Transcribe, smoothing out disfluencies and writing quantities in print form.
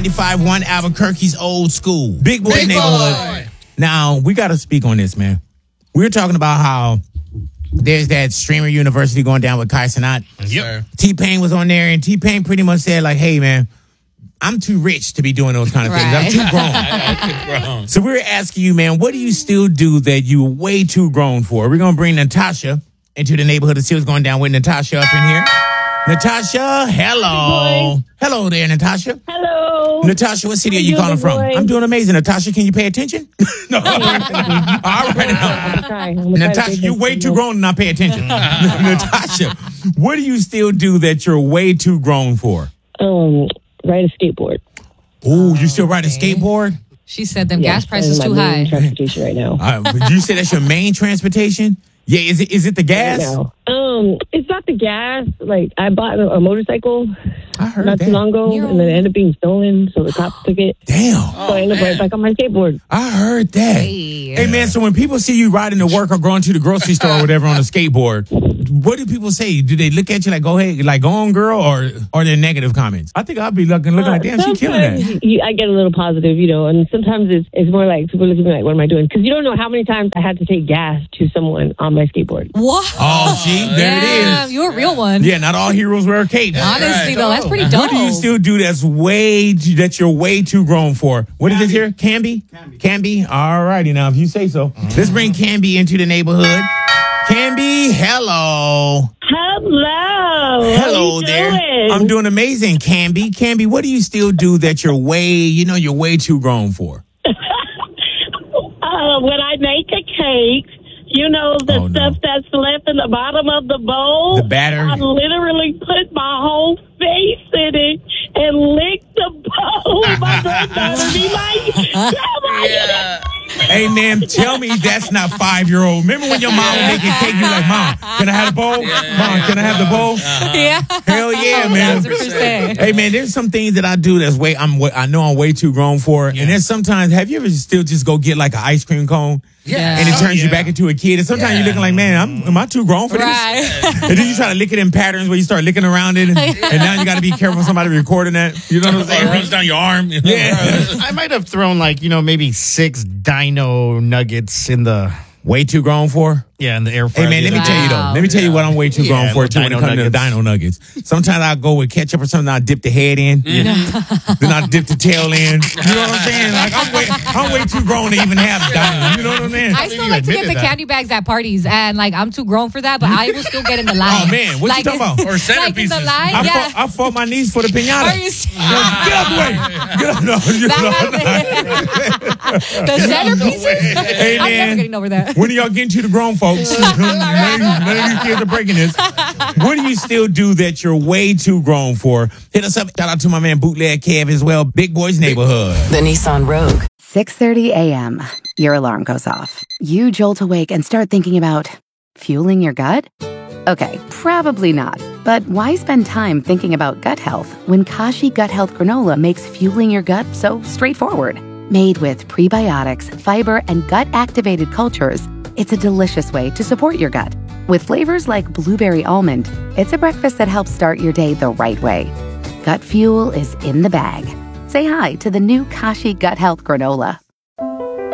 95.1 Albuquerque's old school. Big boy neighborhood. Now, we got to speak on this, man. We were talking about how there's that Streamer University going down with Kai Cenat. Yep. T-Pain was on there, and T-Pain pretty much said, like, hey, man, I'm too rich to be doing those kind of things. I'm too grown. So we're asking you, man, what do you still do that you're way too grown for? We're going to bring Natasha into the neighborhood to see what's going down with Natasha up in here. Natasha, hello. Hello there, Natasha. Hello. Natasha, what city are you calling from? I'm doing amazing. Natasha, can you pay attention? No. All right. Natasha, you're way too grown to not pay attention. Natasha, what do you still do that you're way too grown for? Ride a skateboard. Oh, you still ride a skateboard? She said them gas prices too high. Transportation right now. You say that's your main transportation? Yeah, is it the gas? No. It's not the gas. Like, I bought a motorcycle not too long ago, and then it ended up being stolen, so the cops took it. Damn. So I ended up right back on my skateboard. I heard that. Hey, man, so when people see you riding to work or going to the grocery store or whatever on a skateboard, what do people say? Do they look at you like, go ahead, like, go on, girl, or are there negative comments? I think I'll be looking like, damn, she killing that. I get a little positive, and sometimes it's more like people look at me like, what am I doing? Because you don't know how many times I had to take gas to someone on my skateboard. What? Oh, see, there it is. You're a real one. Yeah, not all heroes wear capes. Honestly, though, that's pretty dope. What do you still do that you're way too grown for? What is it here? Canby? All righty, now, if you say so. Let's bring Canby into the neighborhood. Canby, hello. Hello there. Doing? I'm doing amazing, Canby. Canby, what do you still do that you're way too grown for? When I make a cake, the stuff that's left in the bottom of the bowl. The batter. I literally put my whole face in it and lick the bowl. My granddaughter be like, Grandma, Hey, man, tell me that's not 5-year-old. Remember when your mom was making cake? You're like, Mom, can I have the bowl? Mom, can I have the bowl? Yeah. Hell yeah, man. 100%. Hey, man, there's some things that I do that's I know I'm way too grown for. And there's sometimes, have you ever still just go get like an ice cream cone? Yeah. And it turns you back into a kid. And sometimes you're looking like, man, am I too grown for this? Right. And then you try to lick it in patterns where you start licking around it. And now you got to be careful somebody recording that. You know what I'm saying? It runs down your arm. Yeah. I might have thrown maybe 6 dino nuggets in the... Way too grown for? Yeah, in the air fryer. Hey, man, let me tell you, though. Let me tell you what I'm way too grown for, too, when it comes to the dino nuggets. Sometimes I go with ketchup or something, I dip the head in. Then I dip the tail in. You know what I'm saying? Like, I'm way too grown to even have dino. You know what I'm saying? I still like to get the candy bags at parties, and, I'm too grown for that, but I will still get in the line. Oh, man, what you talking about? Or centerpieces. In the line, I fought my niece for the piñata. Are you serious? Get out the way. Get out. No, the centerpieces? Hey, I'm never man, getting over that. when are y'all getting to the grown folks? None of you kids are breaking this. What do you still do that you're way too grown for? Hit us up. Shout out to my man Bootleg Kev as well. Big Boys Neighborhood. The Nissan Rogue. 6:30 a.m. Your alarm goes off. You jolt awake and start thinking about fueling your gut? Okay, probably not. But why spend time thinking about gut health when Kashi Gut Health Granola makes fueling your gut so straightforward? Made with prebiotics, fiber, and gut-activated cultures, it's a delicious way to support your gut. With flavors like blueberry almond, it's a breakfast that helps start your day the right way. Gut fuel is in the bag. Say hi to the new Kashi Gut Health Granola.